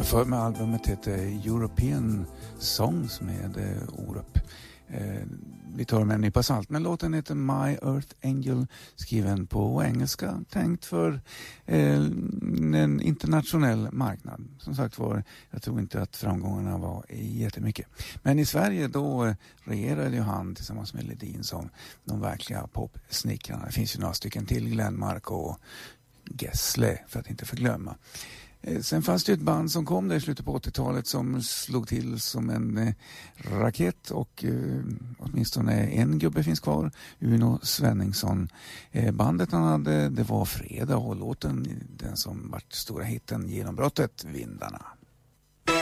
för mig albumet heter European Songs med Orup. Vi tar med en nypa salt, men låten heter My Earth Angel, skriven på engelska, tänkt för en internationell marknad. Som sagt var, jag tror inte att framgångarna var jättemycket. Men i Sverige då regerade ju han tillsammans med Ledin som de verkliga popsnickrarna. Det finns ju några stycken till, Glenmark och Gessle för att inte förglömma. Sen fanns det ett band som kom där i slutet på 80-talet som slog till som en raket och åtminstone en gubbe finns kvar, Uno Svenningsson. Bandet han hade, det var Fredag och låten, den som vart stora hitten, Genombrottet, Vindarna.